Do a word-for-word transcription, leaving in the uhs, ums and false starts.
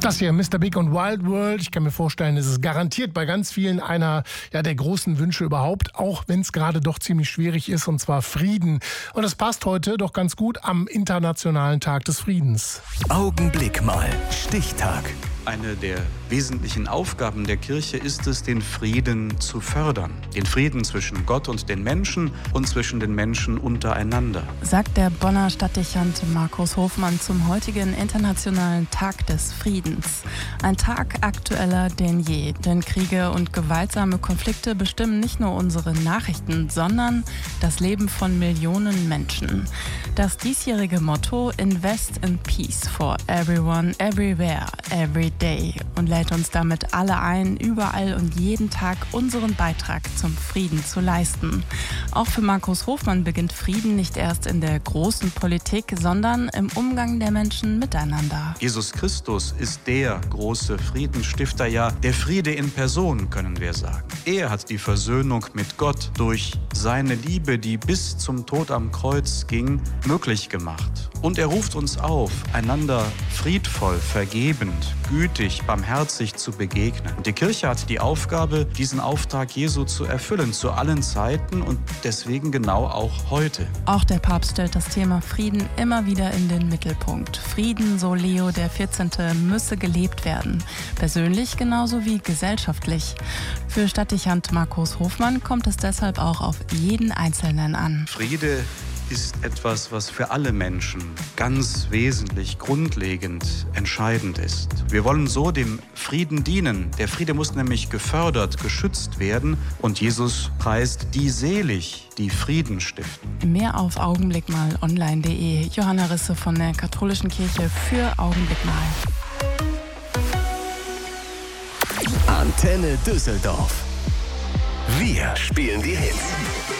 Das hier, Mister Big und Wild World. Ich kann mir vorstellen, es ist garantiert bei ganz vielen einer ja, der großen Wünsche überhaupt, auch wenn es gerade doch ziemlich schwierig ist, und zwar Frieden. Und das passt heute doch ganz gut am Internationalen Tag des Friedens. Augenblick mal, Stichtag. Eine der wesentlichen Aufgaben der Kirche ist es, den Frieden zu fördern. Den Frieden zwischen Gott und den Menschen und zwischen den Menschen untereinander. Sagt der Bonner Stadtdechant Markus Hofmann zum heutigen Internationalen Tag des Friedens. Ein Tag aktueller denn je, denn Kriege und gewaltsame Konflikte bestimmen nicht nur unsere Nachrichten, sondern das Leben von Millionen Menschen. Das diesjährige Motto Invest in Peace for Everyone, Everywhere, Every Day und lädt uns damit alle ein, überall und jeden Tag unseren Beitrag zum Frieden zu leisten. Auch für Markus Hofmann beginnt Frieden nicht erst in der großen Politik, sondern im Umgang der Menschen miteinander. Jesus Christus ist der große Friedensstifter, ja der Friede in Person, können wir sagen. Er hat die Versöhnung mit Gott durch seine Liebe, die bis zum Tod am Kreuz ging, möglich gemacht. Und er ruft uns auf, einander friedvoll, vergebend, gütig, barmherzig zu begegnen. Und die Kirche hat die Aufgabe, diesen Auftrag Jesu zu erfüllen, zu allen Zeiten und deswegen genau auch heute. Auch der Papst stellt das Thema Frieden immer wieder in den Mittelpunkt. Frieden, so Leo der vierzehnte, müsse gelebt werden. Persönlich genauso wie gesellschaftlich. Für Stadtdechant Markus Hofmann kommt es deshalb auch auf jeden Einzelnen an. Friede ist etwas, was für alle Menschen ganz wesentlich, grundlegend, entscheidend ist. Wir wollen so dem Frieden dienen. Der Friede muss nämlich gefördert, geschützt werden. Und Jesus preist die selig, die Frieden stiften. Mehr auf augenblickmal online punkt de. Johanna Risse von der Katholischen Kirche für Augenblickmal. Antenne Düsseldorf. Wir spielen die Hits.